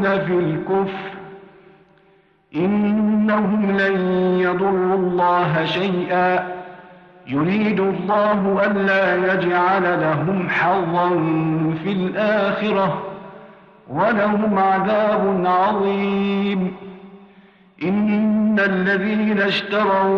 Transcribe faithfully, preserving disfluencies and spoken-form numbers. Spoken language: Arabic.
في الكفر إنهم لن يضروا الله شيئا يريد الله ألا يجعل لهم حظا في الآخرة ولهم عذاب عظيم. إن الذين اشتروا